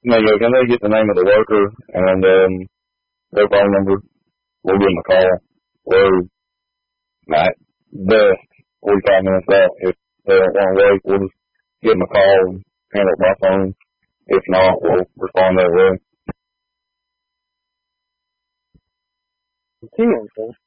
No, yeah, can they get the name of the worker and their phone number? We'll give them a call. We're at best 45 minutes out. If they don't want to wait, we'll just give them a call and handle it by phone. If not, we'll respond that way. Sí, entonces